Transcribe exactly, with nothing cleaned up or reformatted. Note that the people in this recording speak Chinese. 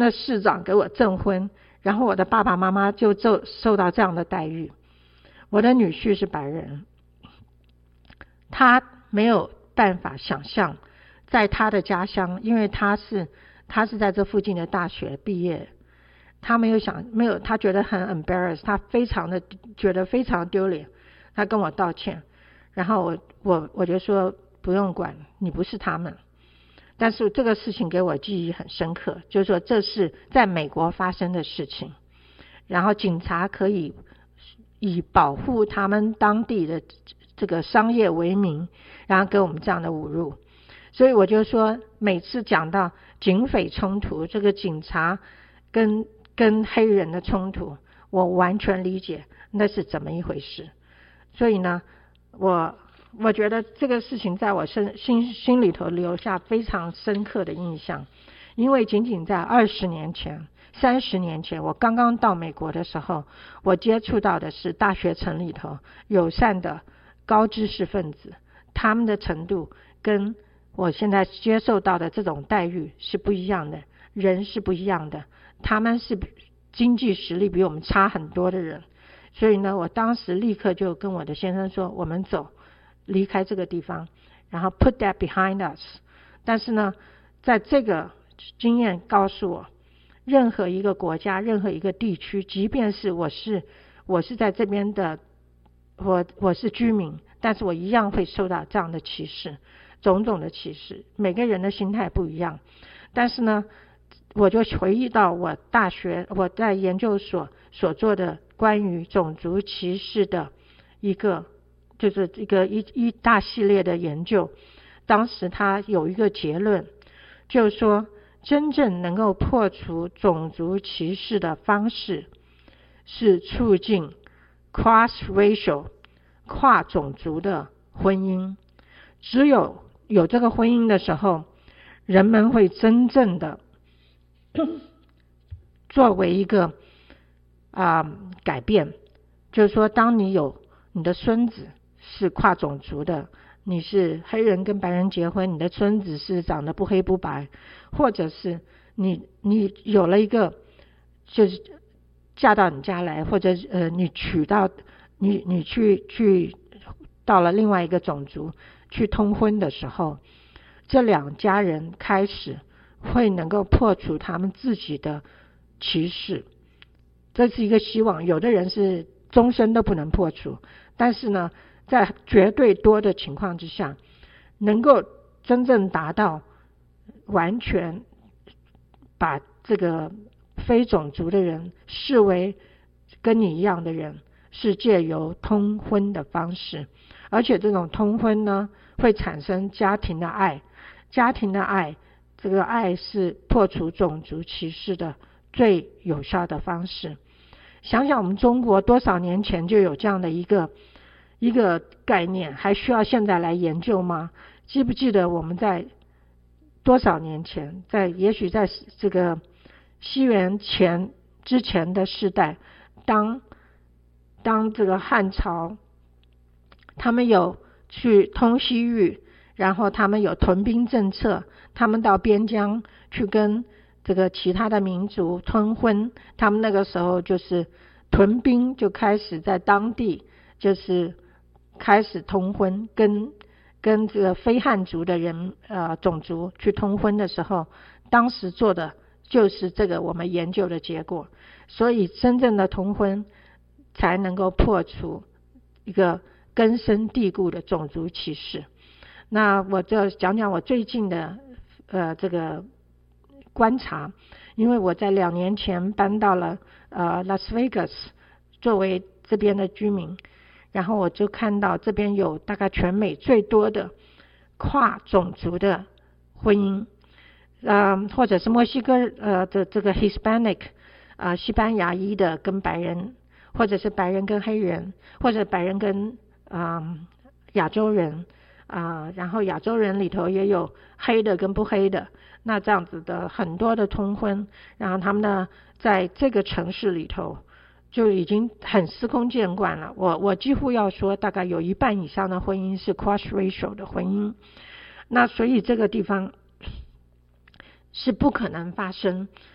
的市长给我证婚，然后我的爸爸妈妈就受受到这样的待遇。我的女婿是白人，他没有办法想象在他的家乡，因为他是他是在这附近的大学毕业，他没有想没有他觉得很 embarrassed， 他非常的觉得非常丢脸，他跟我道歉，然后我我我就说不用管，你不是他们。但是这个事情给我记忆很深刻，就是说这是在美国发生的事情，然后警察可以以保护他们当地的这个商业为名，然后给我们这样的侮辱。所以我就说每次讲到警匪冲突，这个警察跟跟黑人的冲突，我完全理解那是怎么一回事。所以呢，我我觉得这个事情在我心心心里头留下非常深刻的印象，因为仅仅在二十年前、三十年前，我刚刚到美国的时候，我接触到的是大学城里头友善的高知识分子，他们的程度跟我现在接受到的这种待遇是不一样的，人是不一样的，他们是经济实力比我们差很多的人。所以呢，我当时立刻就跟我的先生说，我们走离开这个地方，然后 put that behind us。 但是呢，在这个经验告诉我，任何一个国家、任何一个地区，即便是我是我是在这边的，我我是居民，但是我一样会受到这样的歧视，种种的歧视，每个人的心态不一样。但是呢，我就回忆到我大学我在研究所所做的关于种族歧视的一个就是一个一一大系列的研究，当时他有一个结论，就是说真正能够破除种族歧视的方式是促进 cross racial 跨种族的婚姻。只有有这个婚姻的时候，人们会真正的作为一个啊、呃、改变，就是说当你有你的孙子是跨种族的，你是黑人跟白人结婚，你的孙子是长得不黑不白，或者是你你有了一个就是嫁到你家来，或者呃你娶到你你去去到了另外一个种族去通婚的时候，这两家人开始会能够破除他们自己的歧视，这是一个希望。有的人是终身都不能破除，但是呢，在绝对多的情况之下，能够真正达到完全把这个非种族的人视为跟你一样的人，是借由通婚的方式。而且这种通婚呢，会产生家庭的爱，家庭的爱，这个爱是破除种族歧视的最有效的方式。想想我们中国多少年前就有这样的一个一个概念，还需要现在来研究吗？记不记得我们在多少年前，在也许在这个西元前之前的世代，当当这个汉朝他们有去通西域，然后他们有屯兵政策，他们到边疆去跟这个其他的民族通婚，他们那个时候就是屯兵就开始在当地就是开始通婚，跟跟这个非汉族的人呃种族去通婚的时候，当时做的就是这个我们研究的结果。所以真正的通婚才能够破除一个根深蒂固的种族歧视。那我就讲讲我最近的呃这个观察，因为我在两年前搬到了呃拉斯维加斯作为这边的居民，然后我就看到这边有大概全美最多的跨种族的婚姻，呃或者是墨西哥呃的这个 Hispanic 啊、呃、西班牙裔的跟白人，或者是白人跟黑人，或者白人跟啊、呃、亚洲人啊、呃，然后亚洲人里头也有黑的跟不黑的，那这样子的很多的通婚，然后他们呢在这个城市里头就已经很司空见惯了。我我几乎要说大概有一半以上的婚姻是 cross racial 的婚姻，那所以这个地方是不可能发生